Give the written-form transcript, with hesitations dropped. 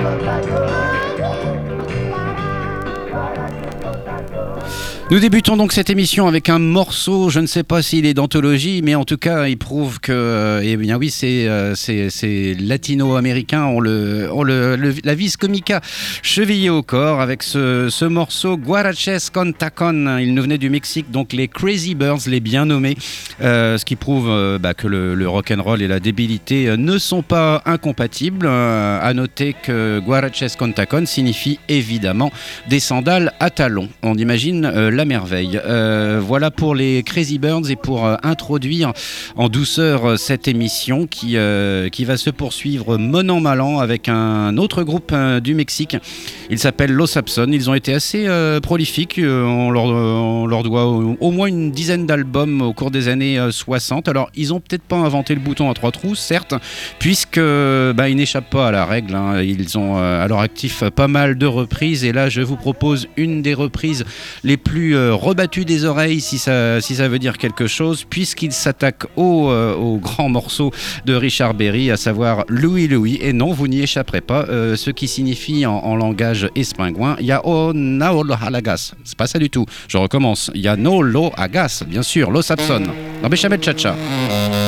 Nous débutons donc cette émission avec un morceau, je ne sais pas s'il est d'anthologie, mais en tout cas il prouve que, eh bien oui, c'est latino-américain, la vis comica chevillée au corps avec ce morceau Guaraches con Tacón. Il nous venait du Mexique, donc les Crazy Birds, les bien nommés, ce qui prouve que le rock'n'roll et la débilité ne sont pas incompatibles. À noter que Guaraches con Tacón signifie évidemment des sandales à talons. On imagine la merveille. Voilà pour les Crazy Birds et pour introduire en douceur cette émission qui va se poursuivre bon an mal an avec un autre groupe du Mexique. Il s'appelle Los Abson. Ils ont été assez prolifiques. On leur doit au moins une dizaine d'albums au cours des années 60. Alors, ils ont peut-être pas inventé le bouton à 3 trous, certes, puisque ils n'échappent pas à la règle. Ils ont à leur actif pas mal de reprises. Et là, je vous propose une des reprises les plus rebattues des oreilles, si ça veut dire quelque chose, puisqu'il s'attaque au grand morceau de Richard Berry, à savoir Louie Louie. Et non, vous n'y échapperez pas. Ce qui signifie en langage espingouin, ya o no lo halagas. C'est pas ça du tout. Je recommence. Ya no lo hagas, bien sûr. Los Abson. Dans Béchamel Chacha.